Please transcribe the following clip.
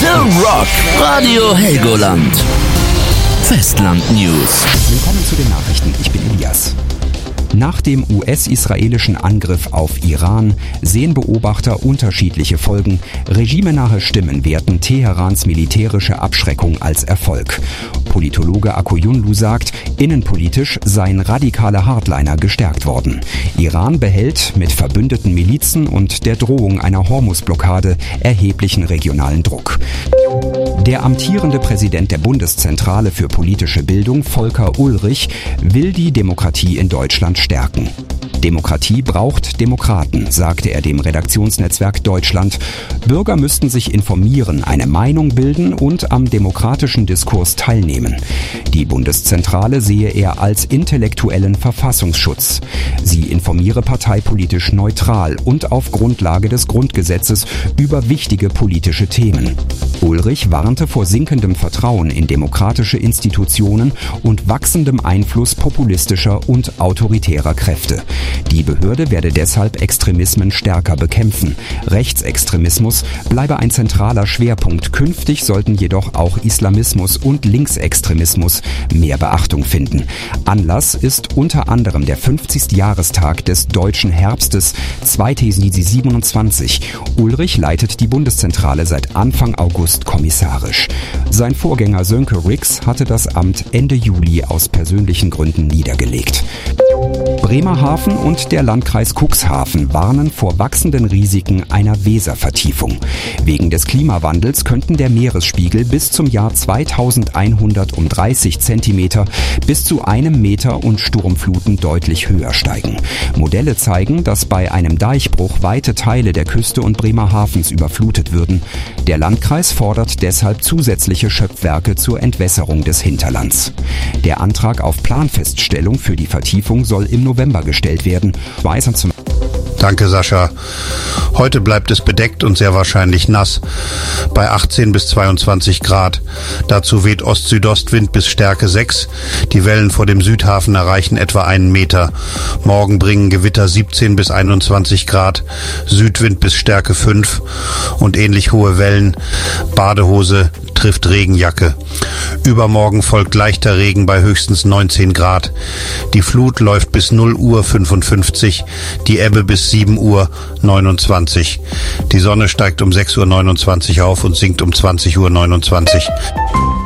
The Rock, Radio Helgoland. Festland News. Willkommen zu den Nachrichten, ich bin Elias. Nach dem US-israelischen Angriff auf Iran sehen Beobachter unterschiedliche Folgen. Regimenahe Stimmen werten Teherans militärische Abschreckung als Erfolg. Politologe Akoyunlu sagt, innenpolitisch seien radikale Hardliner gestärkt worden. Iran behält mit verbündeten Milizen und der Drohung einer Hormuzblockade erheblichen regionalen Druck. Der amtierende Präsident der Bundeszentrale für politische Bildung, Volker Ullrich, will die Demokratie in Deutschland stärken. Demokratie braucht Demokraten, sagte er dem Redaktionsnetzwerk Deutschland. Bürger müssten sich informieren, eine Meinung bilden und am demokratischen Diskurs teilnehmen. Die Bundeszentrale sehe er als intellektuellen Verfassungsschutz. Sie informiere parteipolitisch neutral und auf Grundlage des Grundgesetzes über wichtige politische Themen. Ullrich warnte vor sinkendem Vertrauen in demokratische Institutionen und wachsendem Einfluss populistischer und autoritärer Kräfte. Die Behörde werde deshalb Extremismen stärker bekämpfen. Rechtsextremismus bleibe ein zentraler Schwerpunkt. Künftig sollten jedoch auch Islamismus und Linksextremismus mehr Beachtung finden. Anlass ist unter anderem der 50. Jahrestag des Deutschen Herbstes 2027. Ullrich leitet die Bundeszentrale seit Anfang August kommissarisch. Sein Vorgänger Sönke Rix hatte das Amt Ende Juli aus persönlichen Gründen niedergelegt. Bremerhaven und der Landkreis Cuxhaven warnen vor wachsenden Risiken einer Weservertiefung. Wegen des Klimawandels könnten der Meeresspiegel bis zum Jahr 2130 Zentimeter bis zu 1 Meter und Sturmfluten deutlich höher steigen. Modelle zeigen, dass bei einem Deichbruch weite Teile der Küste und Bremerhavens überflutet würden. Der Landkreis fordert deshalb zusätzliche Schöpfwerke zur Entwässerung des Hinterlands. Der Antrag auf Planfeststellung für die Vertiefung soll im November gestellt werden. Danke, Sascha. Heute bleibt es bedeckt und sehr wahrscheinlich nass. Bei 18 bis 22 Grad. Dazu weht Ost-Südostwind bis Stärke 6. Die Wellen vor dem Südhafen erreichen etwa 1 Meter. Morgen bringen Gewitter 17 bis 21 Grad. Südwind bis Stärke 5 und ähnlich hohe Wellen. Badehose trifft Regenjacke. Übermorgen folgt leichter Regen bei höchstens 19 Grad. Die Flut läuft bis 0 Uhr 55, die Ebbe bis 7 Uhr 29. Die Sonne steigt um 6 Uhr 29 auf und sinkt um 20 Uhr 29.